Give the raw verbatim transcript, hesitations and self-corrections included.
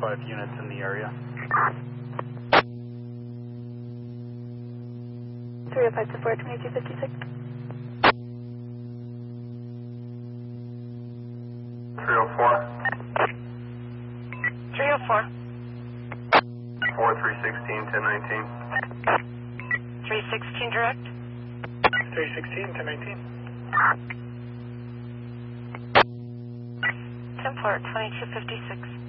five units in the area. three oh five to four, twenty-two fifty-six. three oh four. three oh four. four three sixteen, ten nineteen. three sixteen direct. three sixteen, ten nineteen. ten four, twenty-two fifty-six.